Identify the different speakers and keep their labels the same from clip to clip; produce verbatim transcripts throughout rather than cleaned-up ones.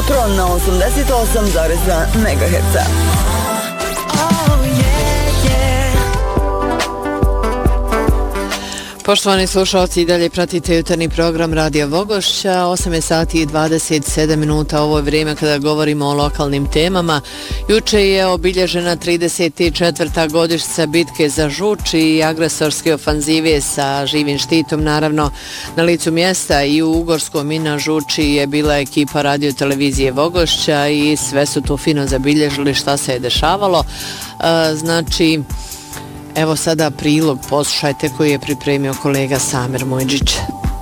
Speaker 1: jutro na osamdeset osam zarez dva megaherca.
Speaker 2: Poštovani slušalci, i dalje pratite jutarnji program Radio Vogošća, osam sati i dvadeset sedam minuta, ovo je vrijeme kada govorimo o lokalnim temama. Juče je obilježena trideset četvrta godišnjica bitke za Žuč i agresorske ofanzive sa živim štitom, naravno na licu mjesta i u Ugorskom i na Žuči je bila ekipa radio televizije Vogošća i sve su tu fino zabilježili šta se je dešavalo. E, znači... Evo sada prilog, poslušajte, koji je pripremio kolega Samir Mojđić.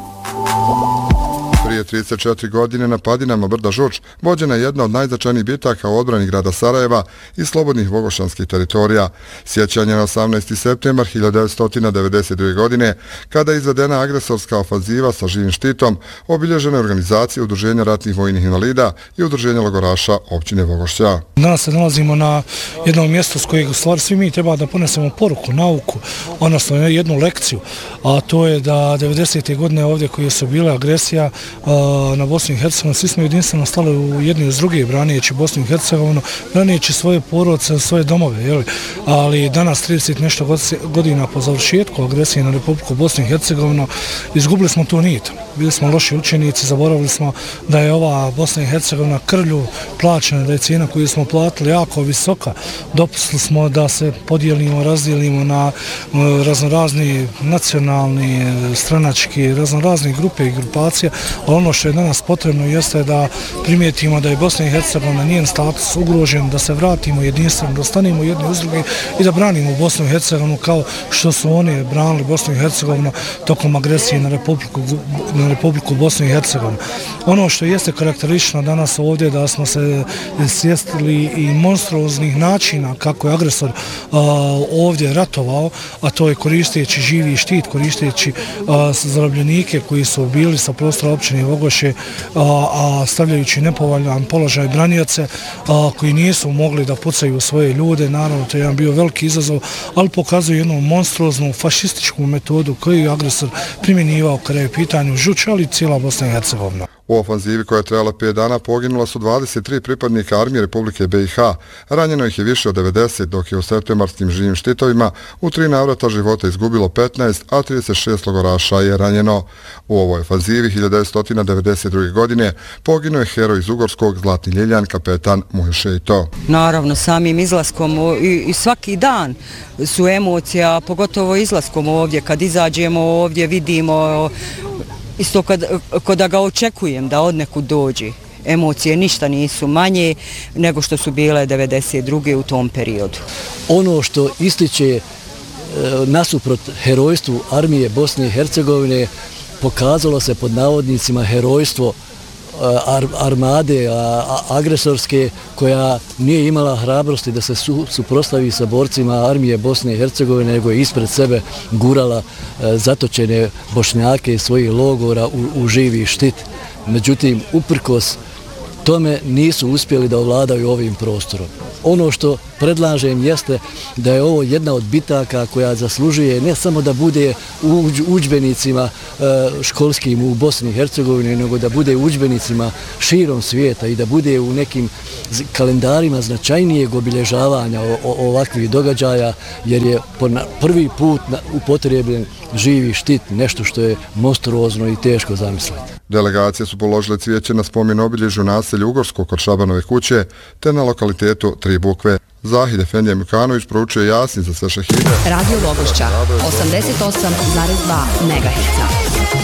Speaker 3: Prije trideset četiri godine na padinama brda Žuč vođena je jedna od najznačajnijih bitaka u odbrani grada Sarajeva i slobodnih vogošćanskih teritorija. Sjećanje na osamnaesti septembar hiljadu devetsto devedeset druge. godine, kada je izvedena agresorska ofanziva sa živim štitom, obilježene organizacije Udruženja ratnih vojnih invalida i Udruženja logoraša općine Vogošća.
Speaker 4: Danas se nalazimo na jednom mjestu s kojeg u stvari svi mi treba da ponesemo poruku, nauku, odnosno jednu lekciju, a to je da devedesete godine ovdje koje su bile agresija na Bosnu i Hercegovinu, svi smo jedinstveno stali u jedni uz druge, branijeći Bosnu i Hercegovinu, branijeći svoje porodce, svoje domove, jeli? Ali danas, trideset nešto godina po završetku agresije na Republiku Bosnu i Hercegovinu, izgubili smo tu nit. Bili smo loši učenici, zaboravili smo da je ova Bosna i Hercegovina krlju plaćena, da je cijena koju smo platili jako visoka. Dopustili smo da se podijelimo, razdijelimo na raznorazni nacionalni, stranački, raznorazni grupe i grupacija, ali ono što je danas potrebno jeste da primijetimo da je Bosna i Hercegovina njen status ugrožen, da se vratimo jedinstveno, da stanemo jedni uz drugi i da branimo Bosnu i Hercegovinu kao što su oni branili Bosnu i Hercegovinu tokom agresije na Republiku, na Republiku Bosnu i Hercegovinu. Ono što jeste karakteristično danas ovdje da smo se svjestili i monstruoznih načina kako je agresor uh, ovdje ratovao, a to je koristeći živi štit, koristeći uh, zarobljenike koji su bili sa prostora općine Vogošće, a, a stavljajući nepovoljan položaj branioce a, koji nisu mogli da pucaju svoje ljude. Naravno, to je jedan bio veliki izazov, ali pokazuje jednu monstruoznu fašističku metodu koju je agresor primjenjivao kada je u pitanju Žuč, ali cijela Bosna i Hercegovina.
Speaker 3: U ofanzivi koja je trajala pet dana poginula su dvadeset tri pripadnika armije Republike B i H. Ranjeno ih je više od devedeset, dok je u septembarskim živim štitovima u tri navrata života izgubilo petnaest, a trideset šest logoraša je ranjeno. U ovoj ofanzivi hiljadu devetsto devedeset druge. godine poginuo je heroj iz Ugorskog, Zlatni Ljiljan, kapetan Mujšejto.
Speaker 5: Naravno, samim izlaskom i, i svaki dan su emocija, pogotovo izlaskom ovdje, kad izađemo ovdje, vidimo isto kad, kada ga očekujem da od nekud dođe. Emocije ništa nisu manje nego što su bile devedeset druge. u tom periodu.
Speaker 6: Ono što ističe e, nasuprot herojstvu armije Bosne i Hercegovine, pokazalo se pod navodnicima herojstvo ar, armade a, a, agresorske koja nije imala hrabrosti da se su, suprotstavi sa borcima armije Bosne i Hercegovine, nego je ispred sebe gurala e, zatočene Bošnjake iz svojih logora u, u živi štit. Međutim, uprkos tome nisu uspjeli da ovladaju ovim prostorom. Ono što predlažem jeste da je ovo jedna od bitaka koja zaslužuje ne samo da bude u udžbenicima školskim u Bosni i Hercegovini, nego da bude u udžbenicima širom svijeta i da bude u nekim kalendarima značajnijeg obilježavanja ovakvih događaja, jer je prvi put upotrebljen živi štit, nešto što je monstruozno i teško zamisliti.
Speaker 3: Delegacije su položile cvijeće na spomen obilježju naselju Ugorsko kod Šabanove kuće, te na lokalitetu Tri bukve. Zahid Efendija Mukanović proučuje Jasin za sve šehide.
Speaker 7: Radio Vogošća, osamdeset osam zarez dva megaherca.